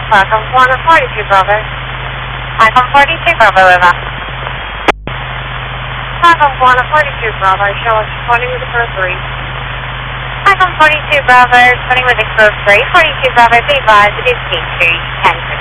Welcome, 142 Bravo. Welcome, 42 Bravo, over. Welcome, 142 Bravo, show us 20 with the first 3. Welcome, 42 Bravo, 20 with the first 3. 42 Bravo, be advised, it is King 2, 10